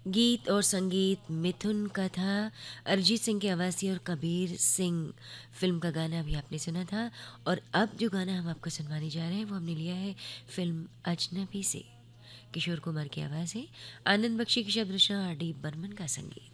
गीत और संगीत मिथुन का था, अरिजीत सिंह की आवाज़ थी और कबीर सिंह फ़िल्म का गाना अभी आपने सुना था। और अब जो गाना हम आपको सुनवाने जा रहे हैं वो हमने लिया है फ़िल्म अजनबी से। किशोर कुमार की आवाज़ है, आनंद बख्शी की शब्द रचना, आर डी बर्मन का संगीत।